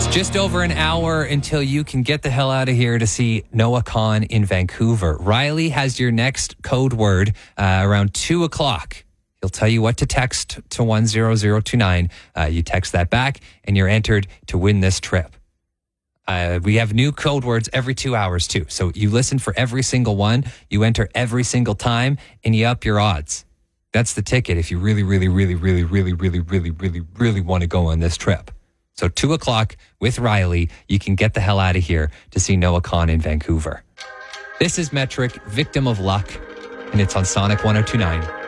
Just over an hour until you can get the hell out of here to see Noah Kahan in Vancouver. Riley has your next code word around 2 o'clock. He'll tell you what to text to 10029. You text that back and you're entered to win this trip. We have new code words every 2 hours too. So you listen for every single one, you enter every single time, and you up your odds. That's the ticket if you really want to go on this trip. So 2 o'clock with Riley, you can get the hell out of here to see Noah Kahan in Vancouver. This is Metric, Victim of Luck, and it's on Sonic 102.9.